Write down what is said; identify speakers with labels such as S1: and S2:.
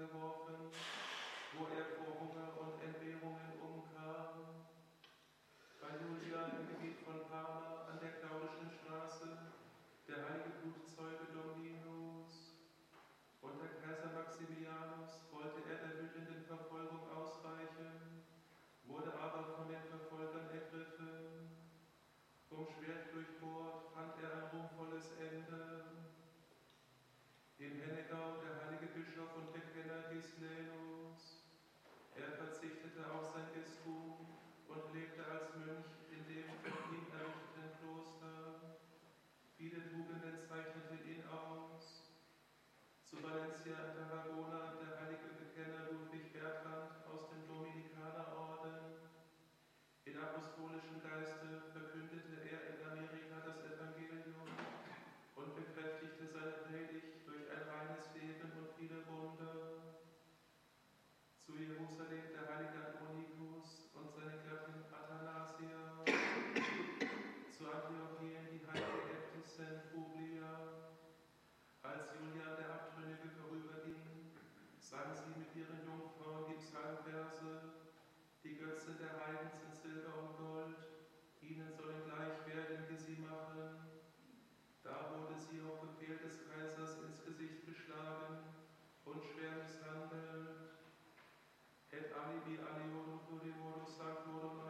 S1: geworfen, wo er vor Hunger und Entbehrungen umkam. Bei Julia im Gebiet von Parma an der Claudischen Straße, der heilige Blutzeuge Longinus. Unter Kaiser Maximilianus wollte er der wütenden Verfolgung ausweichen, wurde aber von den Verfolgern ergriffen. Vom Schwert durchbohrt fand er ein ruhmvolles Ende. In Hennegau der heilige Bischof und Bekenner Gislenus. Er verzichtete auf sein Bistum und lebte als Mönch in dem von ihm errichteten Kloster. Viele Tugenden zeichnete ihn aus. Zu Valencia in Tarragona der heilige Bekenner Ludwig Bertrand aus dem Dominikanerorden. In apostolischem Geiste verkündete er in Amerika das Evangelium und bekräftigte seine Predigt durch ein reines Leben und viele Wunder. Zu Jerusalem der heilige Andronikus und seine Gattin Athanasia. Zu Antiochien die heilige Äbtissin Publia. Als Julian der Abtrünnige vorüberging, sang sie mit ihren Jungfrauen die Psalmverse: Die Götzen der Heiden sind Silber und Gold, ihnen sollen gleich werden, wie sie machen. Da wurde sie auf Befehl des Kaisers ins Gesicht geschlagen und schwer misshandelt. Et alibi aliorum plurimodo sanctorum